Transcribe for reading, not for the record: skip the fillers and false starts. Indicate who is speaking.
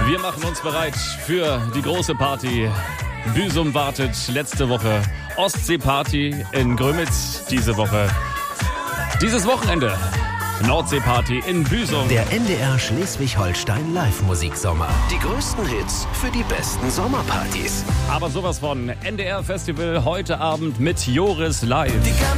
Speaker 1: Wir machen uns bereit für die große Party. Büsum wartet letzte Woche. Ostseeparty in Grömitz diese Woche. Dieses Wochenende Nordseeparty in Büsum.
Speaker 2: Der NDR Schleswig-Holstein Live-Musiksommer. Die größten Hits für die besten Sommerpartys.
Speaker 1: Aber sowas von NDR Festival heute Abend mit Joris live.